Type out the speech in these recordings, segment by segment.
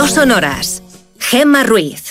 No sonoras. Gemma Ruiz.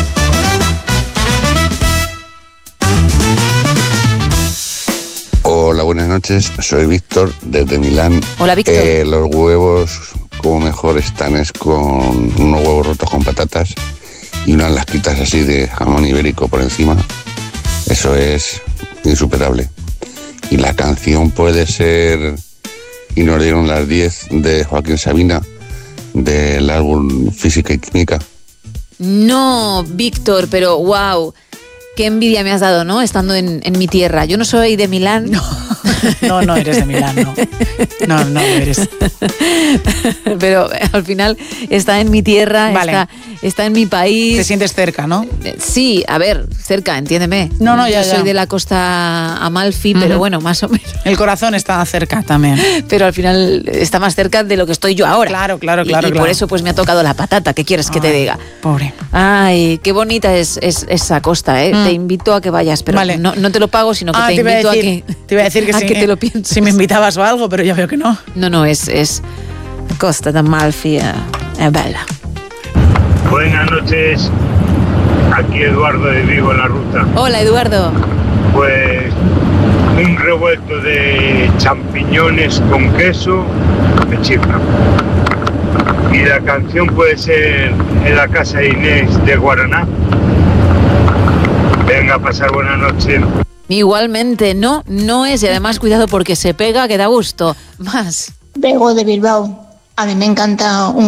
Hola, buenas noches. Soy Víctor desde Milán. Hola, Víctor. Los huevos como mejor están es con unos huevos rotos con patatas y unas lasquitas así de jamón ibérico por encima. Eso es insuperable. Y la canción puede ser Y nos dieron las 10 de Joaquín Sabina del álbum Física y Química. No, Víctor, pero wow, qué envidia me has dado, ¿no? Estando en mi tierra. Yo no soy de Milán. No eres de Milán, no. No lo eres. Pero al final está en mi tierra, vale. está en mi país. Te sientes cerca, ¿no? Sí, a ver, cerca, entiéndeme. No, ya. Yo soy de la costa Amalfi, pero bueno, más o menos. El corazón está cerca también. Pero al final está más cerca de lo que estoy yo ahora. Claro. Y por eso pues me ha tocado la patata, ¿qué quieres que te diga? Pobre. Ay, qué bonita es esa costa, ¿eh? Te invito a que vayas, pero vale. no te lo pago, sino que te invito a que... Te iba a decir que a que te lo pienses. Si me invitabas o algo, pero ya veo que no. No, es Costa d'Amalfi, es bella. Buenas noches, aquí Eduardo de Vigo en la Ruta. Hola, Eduardo. Pues un revuelto de champiñones con queso me chifla. Y la canción puede ser En la casa de Inés de Guaraná. Venga, a pasar buena noche. Igualmente, no es, y además cuidado porque se pega, que da gusto. Más. Vengo de Bilbao. A mí me encanta un